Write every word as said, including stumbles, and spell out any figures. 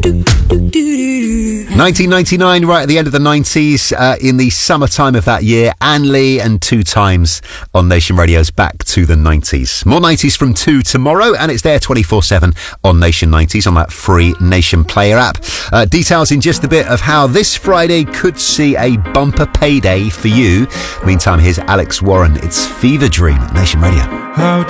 nineteen ninety-nine, right at the end of the nineties, uh, in the summertime of that year, Anne Lee and Two Times on Nation Radio's Back to the nineties. More nineties from two tomorrow, and it's there twenty-four seven on Nation nineties on that free Nation Player app. Uh, details in just a bit of how this Friday could see a bumper payday for you. Meantime, here's Alex Warren. It's Fever Dream at Nation Radio. How